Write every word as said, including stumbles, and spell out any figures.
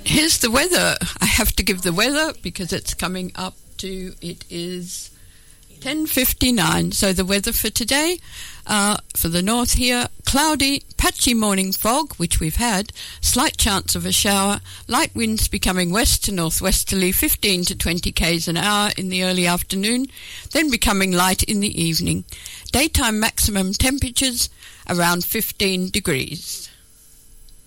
Here's the weather. I have to give the weather because it's coming up to, it is ten fifty-nine. So the weather for today, uh, for the north here, cloudy, patchy morning fog, which we've had, slight chance of a shower, light winds becoming west to northwesterly, fifteen to twenty k's an hour in the early afternoon, then becoming light in the evening. Daytime maximum temperatures around fifteen degrees.